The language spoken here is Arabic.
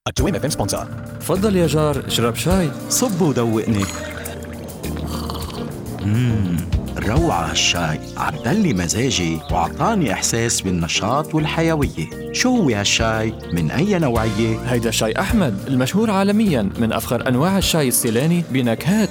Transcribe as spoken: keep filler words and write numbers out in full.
الجويم اف ام سبونسر. تفضل يا جار، اشرب شاي. صب ودوقني. مم. روعة هالشاي، عدلي مزاجي وعطاني إحساس بالنشاط والحيوية. شو هو هالشاي؟ من أي نوعية؟ هيدا شاي أحمد المشهور عالميا، من أفخر أنواع الشاي السيلاني بنكهات